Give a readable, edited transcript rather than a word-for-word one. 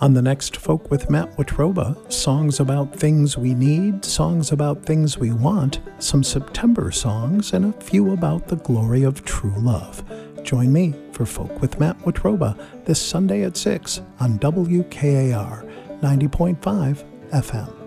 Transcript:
On the next Folk with Matt Wetruba, songs about things we need, songs about things we want, some September songs, and a few about the glory of true love. Join me for Folk with Matt Wetruba this Sunday at 6 on WKAR 90.5 FM.